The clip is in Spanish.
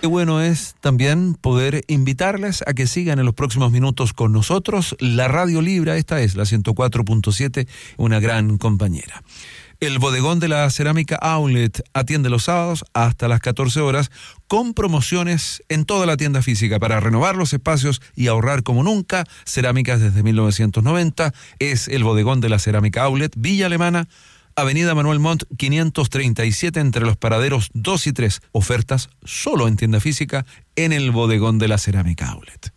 Qué bueno es también poder invitarles a que sigan en los próximos minutos con nosotros la Radio Libra. Esta es la 104.7, una gran compañera. El bodegón de la Cerámica Outlet atiende los sábados hasta las 14 horas con promociones en toda la tienda física para renovar los espacios y ahorrar como nunca. Cerámicas desde 1990 es el bodegón de la Cerámica Outlet, Villa Alemana, Avenida Manuel Montt 537 entre los paraderos 2 y 3. Ofertas solo en tienda física en el bodegón de la Cerámica Outlet.